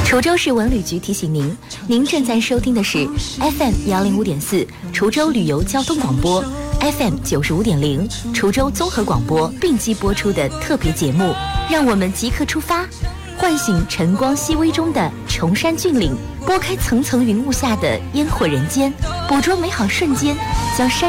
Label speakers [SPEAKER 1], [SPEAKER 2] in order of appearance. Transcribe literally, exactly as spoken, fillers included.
[SPEAKER 1] 滁州市文旅局提醒您，您正在收听的是 F M 幺零五点四滁州旅游交通广播 ，F M 九十五点零滁州综合广播并机播出的特别节目。让我们即刻出发，唤醒晨光熹微中的崇山峻岭，拨开层层云雾下的烟火人间，捕捉美好瞬间，将山